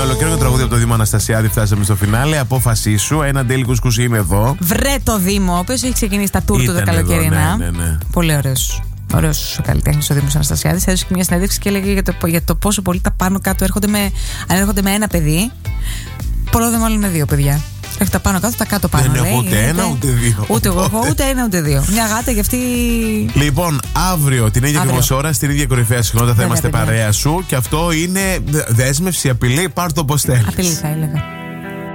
ολοκαίρινο τραγούδι από το Δήμο Αναστασιάδη. Φτάσαμε στο φινάλε. Απόφασή σου. Ένα ντέλι κουσκούσι είναι εδώ. Βρε το Δήμο, ο οποίος έχει ξεκινήσει τα tour του τα καλοκαιρινά. Ναι. Πολύ ωραίος. Ωραίος καλλιτέχνης ο Δήμος Αναστασιάδης. Έδωσε και μια συνέντευξη και έλεγε για το πόσο πολύ τα πάνω κάτω αν έρχονται με ένα παιδί. Πολλό δε μάλλον με δύο παιδιά. Έχει τα πάνω κάτω, τα κάτω πάνω. Δεν έχω ούτε ένα ούτε δύο. Ούτε εγώ έχω ούτε ένα ούτε δύο. Μια γάτα γι' αυτή. Λοιπόν, αύριο την ίδια ακριβώς ώρα, στην ίδια κορυφαία συχνότητα θα είμαστε παρέα σου. Και αυτό είναι δέσμευση, απειλή, πάρ' το πως θέλεις. Απειλή θα έλεγα.